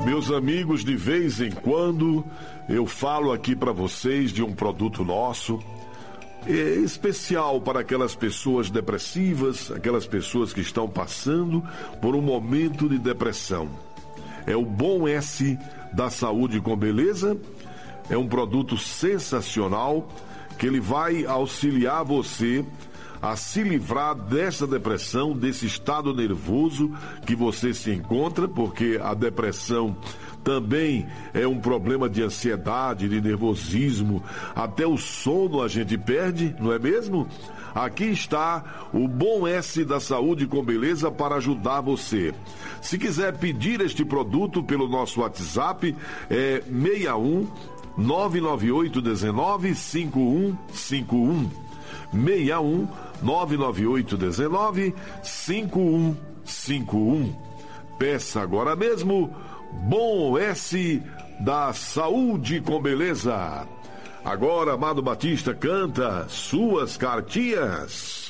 Meus amigos, de vez em quando eu falo aqui para vocês de um produto nosso, especial para aquelas pessoas depressivas, aquelas pessoas que estão passando por um momento de depressão. É o Bom S da Saúde com Beleza. É um produto sensacional que ele vai auxiliar você a se livrar dessa depressão, desse estado nervoso que você se encontra, porque a depressão também é um problema de ansiedade, de nervosismo, até o sono a gente perde, não é mesmo? Aqui está o Bom S da Saúde com Beleza para ajudar você. Se quiser pedir este produto pelo nosso WhatsApp, é 61 998 19 5151. 61 998 19 5151. Peça agora mesmo Bom S da Saúde com Beleza. Agora, Amado Batista canta Suas Cartinhas.